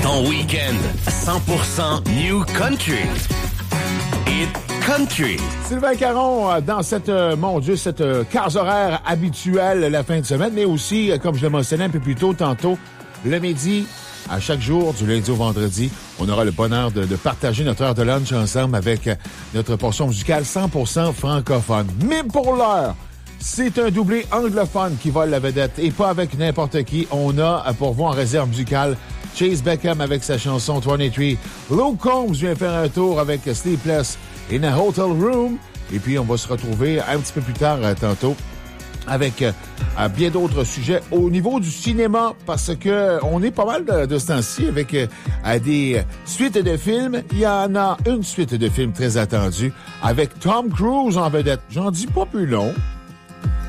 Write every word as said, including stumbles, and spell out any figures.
Ton week-end cent pour cent New Country. Hit Country. Sylvain Caron, dans cette, euh, mon Dieu, cette euh, case horaire habituelle la fin de semaine, mais aussi, euh, comme je le mentionnais un peu plus tôt tantôt, le midi, à chaque jour, du lundi au vendredi, on aura le bonheur de, de partager notre heure de lunch ensemble avec euh, notre portion musicale cent pour cent francophone. Mais pour l'heure, c'est un doublé anglophone qui vole la vedette et pas avec n'importe qui. On a pour vous en réserve musicale Chase Beckham avec sa chanson vingt-trois. Luke Combs vient faire un tour avec Sleepless in a Hotel Room. Et puis, on va se retrouver un petit peu plus tard, euh, tantôt, avec euh, bien d'autres sujets au niveau du cinéma, parce que on est pas mal de, de ce temps-ci avec euh, des suites de films. Il y en a une suite de films très attendue avec Tom Cruise en vedette. J'en dis pas plus long.